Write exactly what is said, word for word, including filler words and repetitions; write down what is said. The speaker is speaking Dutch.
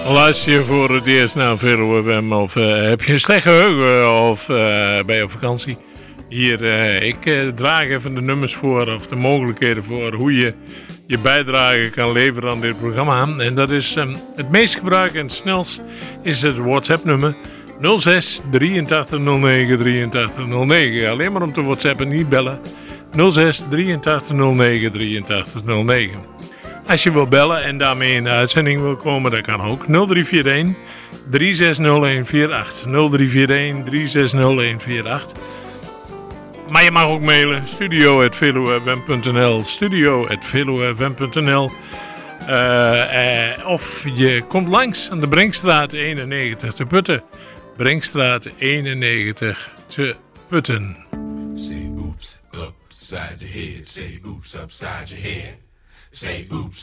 Luister je voor het eerst naar Veluwe F M of uh, heb je een slecht geheugen of uh, ben je op vakantie? Hier, uh, ik uh, draag even de nummers voor of de mogelijkheden voor hoe je je bijdrage kan leveren aan dit programma. En dat is um, het meest gebruikt en het snelst is het WhatsApp nummer nul zes drieëntachtig nul negen drieëntachtig nul negen. Alleen maar om te WhatsAppen, niet bellen. nul zes drieëntachtig nul negen drieëntachtig nul negen. Als je wil bellen en daarmee in de uitzending wil komen, dat kan ook. nul drie vier een drie zes nul een vier acht. nul drie vier een drie zes nul een vier acht. Maar je mag ook mailen. studio at veluwe f m punt n l studio at veluwe f m punt n l uh, uh, Of je komt langs aan de Brinkstraat eenennegentig te Putten. Brinkstraat eenennegentig te Putten. Say oops upside your head. Say oops upside your head. Say oops